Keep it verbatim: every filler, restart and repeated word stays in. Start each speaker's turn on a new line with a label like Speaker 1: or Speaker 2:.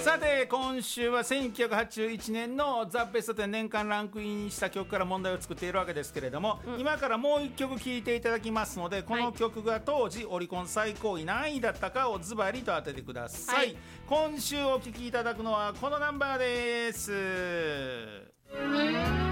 Speaker 1: さて今週はせんきゅうひゃくはちじゅういちねんのザ・ベストテン年間ランクインした曲から問題を作っているわけですけれども、うん、今からもういっきょく聴いていただきますので、この曲が当時オリコン最高位何位だったかをズバリと当ててください、はい、今週お聴きいただくのはこのナンバーです。